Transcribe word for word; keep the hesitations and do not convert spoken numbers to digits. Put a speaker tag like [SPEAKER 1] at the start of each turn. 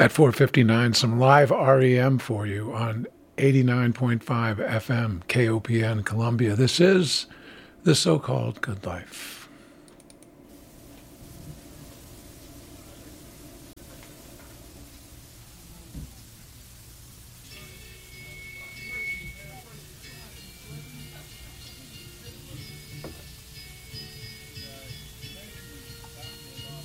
[SPEAKER 1] At four fifty-nine, some live R E M for you on eighty-nine point five F M, K O P N Columbia. This is The So-Called Good Life.